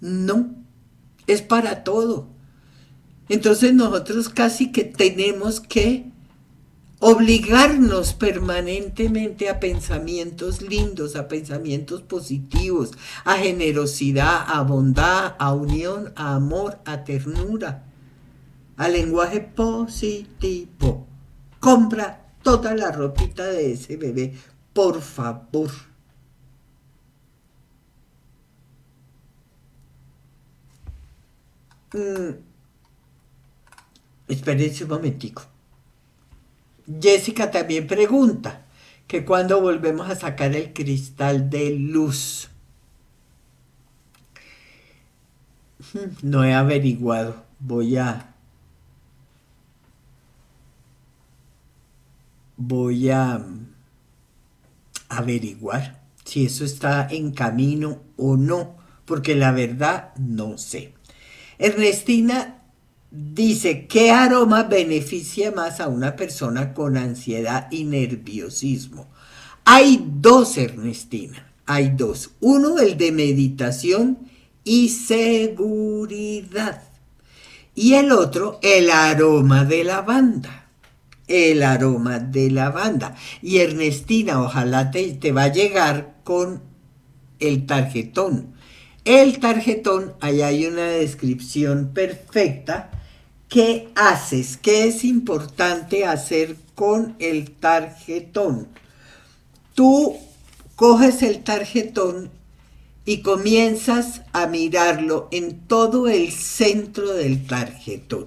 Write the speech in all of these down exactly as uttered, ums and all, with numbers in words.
No, es para todo. Entonces nosotros casi que tenemos que obligarnos permanentemente a pensamientos lindos, a pensamientos positivos, a generosidad, a bondad, a unión, a amor, a ternura, a lenguaje positivo. Compra toda la ropita de ese bebé, por favor. Mm, espérense un momentico. Jessica también pregunta que cuando volvemos a sacar el cristal de luz. No he averiguado. Voy a voy a averiguar si eso está en camino o no, porque la verdad no sé. Ernestina dice, ¿qué aroma beneficia más a una persona con ansiedad y nerviosismo? Hay dos, Ernestina, hay dos. Uno, el de meditación y seguridad. Y el otro, el aroma de lavanda. El aroma de lavanda. Y Ernestina, ojalá te, te va a llegar con el tarjetón. El tarjetón, ahí hay una descripción perfecta. ¿Qué haces? ¿Qué es importante hacer con el tarjetón? Tú coges el tarjetón y comienzas a mirarlo en todo el centro del tarjetón.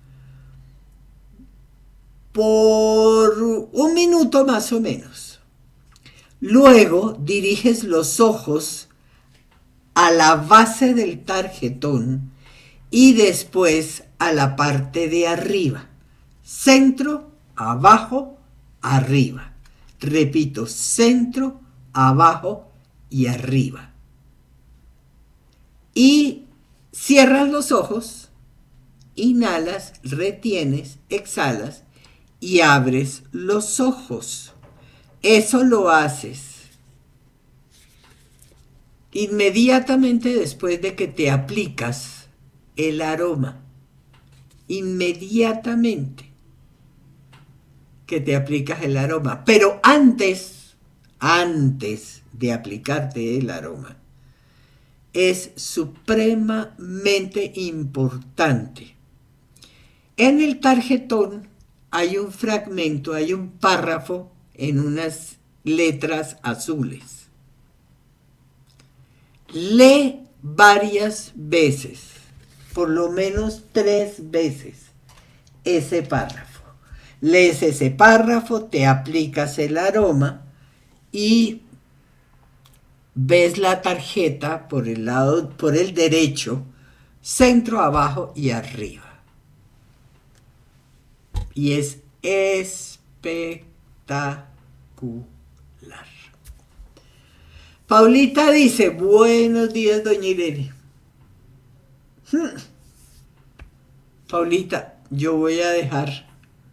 Por un minuto más o menos. Luego diriges los ojos a la base del tarjetón y después a la parte de arriba. Centro, abajo, arriba. Repito, centro, abajo y arriba. Y cierras los ojos, inhalas, retienes, exhalas y abres los ojos. Eso lo haces inmediatamente después de que te aplicas el aroma. Inmediatamente que te aplicas el aroma. Pero antes, antes de aplicarte el aroma, es supremamente importante. En el tarjetón hay un fragmento, hay un párrafo en unas letras azules. Lee varias veces, por lo menos tres veces, ese párrafo. Lees ese párrafo, te aplicas el aroma y ves la tarjeta por el lado, por el derecho, centro, abajo y arriba. Y es espectacular. Paulita dice, buenos días, doña Irene. Hmm. Paulita, yo voy a dejar.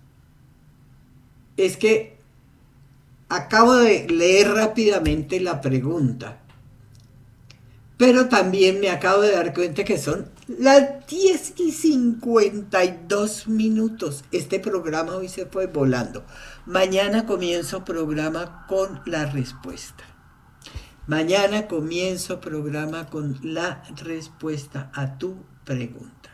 Es que acabo de leer rápidamente la pregunta. Pero también me acabo de dar cuenta que son las diez y cincuenta y dos minutos. Este programa hoy se fue volando. Mañana comienzo programa con la respuesta. Mañana comienzo programa con la respuesta a tu pregunta.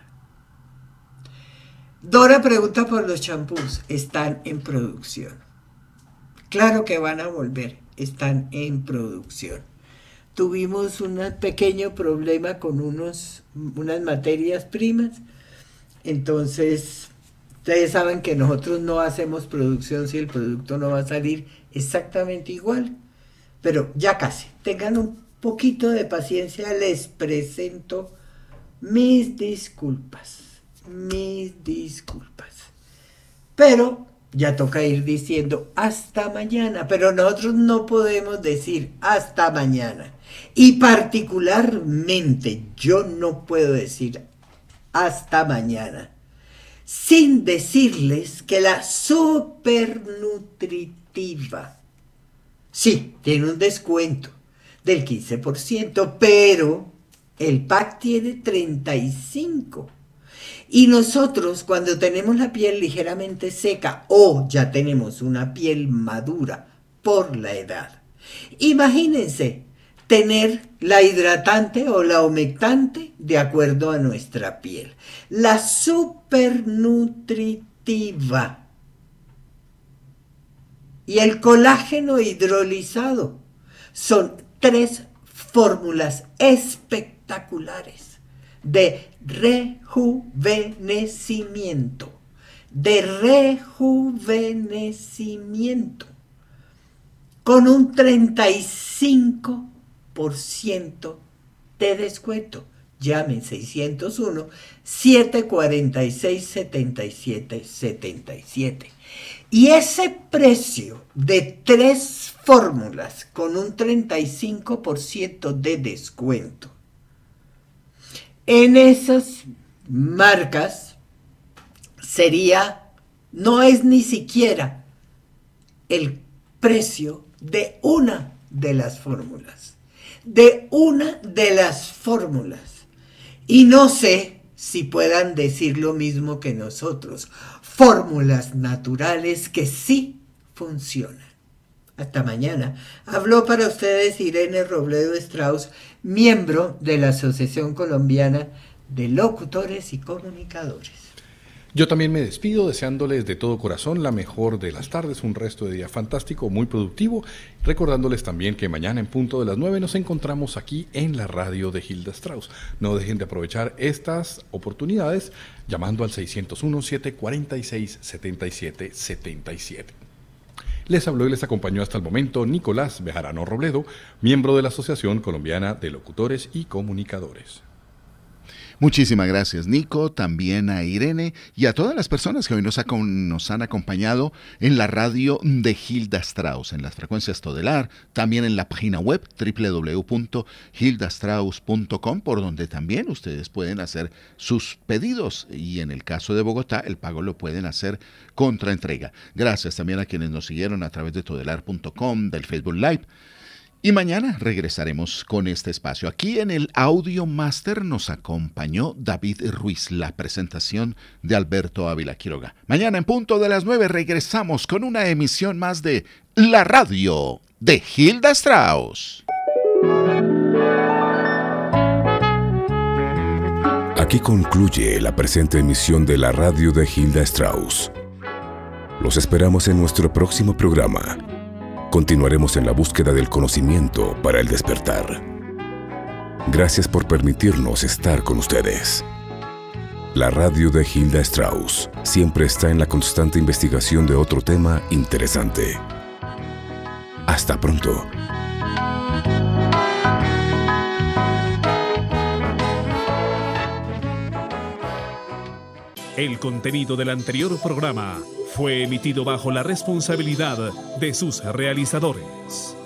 Dora pregunta por los champús. Están en producción. Claro que van a volver. Están en producción. Tuvimos un pequeño problema con unos, unas materias primas. Entonces, ustedes saben que nosotros no hacemos producción si el producto no va a salir exactamente igual. Pero ya casi. Tengan un poquito de paciencia. Les presento mis disculpas. Mis disculpas. Pero ya toca ir diciendo hasta mañana. Pero nosotros no podemos decir hasta mañana. Y particularmente yo no puedo decir hasta mañana sin decirles que la supernutritiva, sí, tiene un descuento del quince por ciento, pero El P A C tiene treinta y cinco. Y nosotros, cuando tenemos la piel ligeramente seca o ya tenemos una piel madura por la edad, imagínense tener la hidratante o la humectante de acuerdo a nuestra piel. La supernutritiva y el colágeno hidrolizado son tres fórmulas espectaculares de rejuvenecimiento, de rejuvenecimiento, con un treinta y cinco por ciento de descuento. Llamen seiscientos uno, setecientos cuarenta y seis, setenta y siete setenta y siete. Y ese precio de tres fórmulas con un treinta y cinco por ciento de descuento en esas marcas sería, no es ni siquiera el precio de una de las fórmulas, de una de las fórmulas. Y no sé si puedan decir lo mismo que nosotros, fórmulas naturales que sí funcionan. Hasta mañana. Habló para ustedes Irene Robledo Strauss, miembro de la Asociación Colombiana de Locutores y Comunicadores. Yo también me despido deseándoles de todo corazón la mejor de las tardes, un resto de día fantástico, muy productivo, recordándoles también que mañana en punto de las nueve nos encontramos aquí en la radio de Hilda Strauss. No dejen de aprovechar estas oportunidades llamando al seiscientos uno, setecientos cuarenta y seis, setenta y siete setenta y siete. Les habló y les acompañó hasta el momento Nicolás Bejarano Robledo, miembro de la Asociación Colombiana de Locutores y Comunicadores. Muchísimas gracias, Nico, también a Irene y a todas las personas que hoy nos, ha, nos han acompañado en la radio de Hilda Strauss, en las frecuencias Todelar, también en la página web doble u doble u doble u punto hilda strauss punto com, por donde también ustedes pueden hacer sus pedidos y en el caso de Bogotá, el pago lo pueden hacer contra entrega. Gracias también a quienes nos siguieron a través de todelar punto com, del Facebook Live. Y mañana regresaremos con este espacio. Aquí en el Audio Master nos acompañó David Ruiz, la presentación de Alberto Ávila Quiroga. Mañana en punto de las nueve regresamos con una emisión más de La Radio de Hilda Strauss. Aquí concluye la presente emisión de La Radio de Hilda Strauss. Los esperamos en nuestro próximo programa. Continuaremos en la búsqueda del conocimiento para el despertar. Gracias por permitirnos estar con ustedes. La radio de Hilda Strauss siempre está en la constante investigación de otro tema interesante. Hasta pronto. El contenido del anterior programa fue emitido bajo la responsabilidad de sus realizadores.